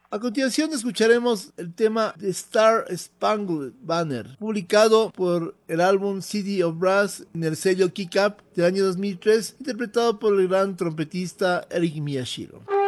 A continuación escucharemos el tema The Star Spangled Banner, publicado por el álbum City of Brass en el sello Kick Up del año 2003, interpretado por el gran trompetista Eric Miyashiro.